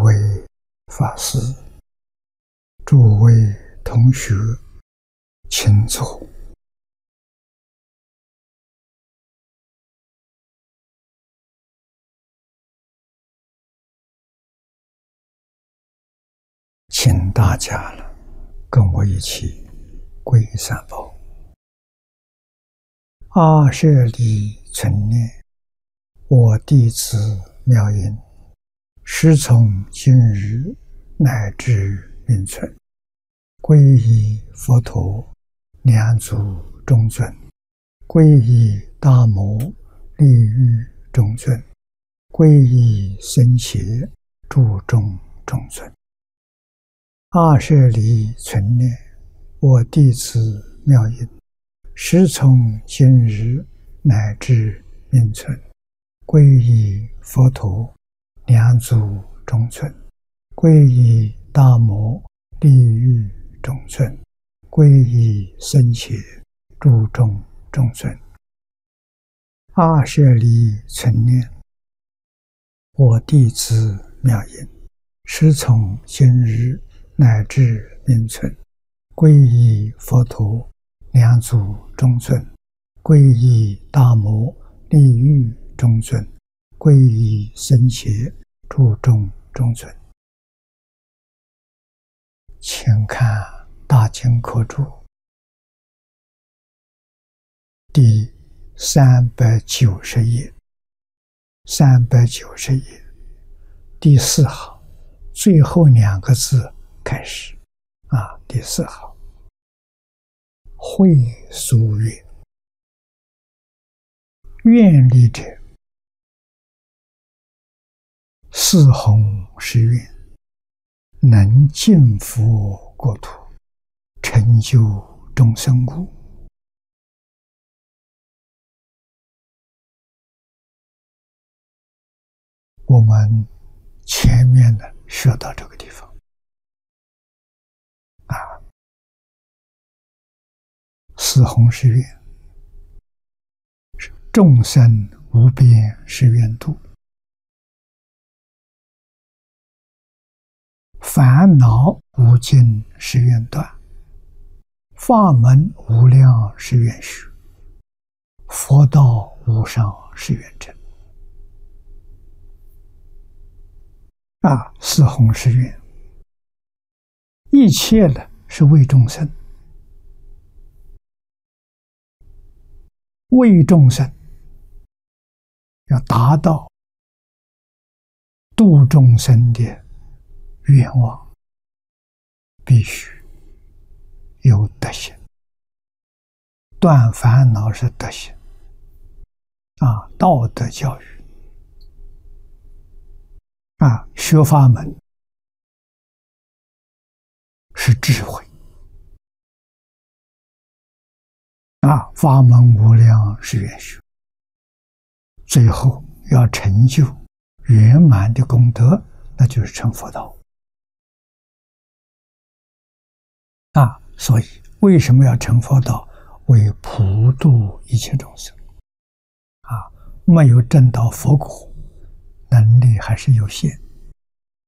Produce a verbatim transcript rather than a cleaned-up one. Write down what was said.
位法师、诸位同学，请坐。请大家了，跟我一起皈三宝。阿舍利存念，我弟子妙音，师从今日乃至命存，皈依佛陀，两足中尊；皈依大摩，利欲中尊；皈依僧伽，注重中尊。阿舍利存念，我弟子妙音，师从今日乃至命存，皈依佛陀，两足中尊；皈依大摩，利欲中尊；皈依僧伽，注重中尊。阿舍利存念，我弟子妙音，师从今日乃至命存，皈依佛陀，两足中尊；皈依大摩，利欲中尊；皈依僧伽，注重中尊。请看大经科注第三百九十页，三百九十页第四行最后两个字开始啊，第四行，会俗曰：愿力者，四弘誓愿，能尽佛国土，成就众生故。我们前面呢学到这个地方啊，四弘誓愿是众生无边誓愿度，烦恼无尽誓愿断，法门无量誓愿学，佛道无上誓愿成。啊，四弘誓愿，一切呢是为众生，为众生要达到度众生的愿望，必须有德行。断烦恼是德行啊，道德教育啊，学法门是智慧啊，法门无量誓愿学，最后要成就圆满的功德，那就是成佛道啊。所以为什么要成佛道？为普度一切众生啊，没有证到佛果，能力还是有限。